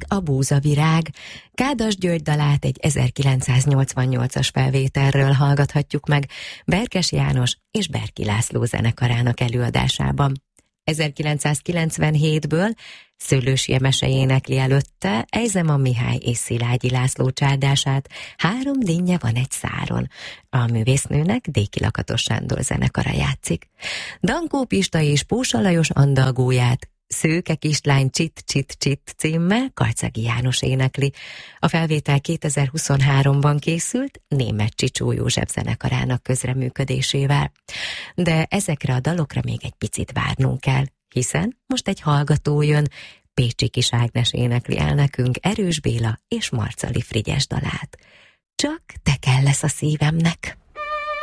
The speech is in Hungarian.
a búzavirág. Kádas György dalát egy 1988-as felvételről hallgathatjuk meg Berkes János és Berki László zenekarának előadásában. 1997-ből Szőlősi Emese énekli előtte Ejzeman Mihály és Szilágyi László csárdását, 3 dinnye van egy száron. A művésznőnek Déki Lakatos Sándor zenekara játszik. Dankó Pista és Pósa Lajos andalgóját Szőke kislány csit-csit-csit címmel Karcagi János énekli. A felvétel 2023-ban készült Németh Csicsó József zenekarának közreműködésével. De ezekre a dalokra még egy picit várnunk kell, hiszen most egy hallgató jön, Pécsi Kis Ágnes énekli el nekünk Erős Béla és Marcali Frigyes dalát. Csak te kell lesz a szívemnek.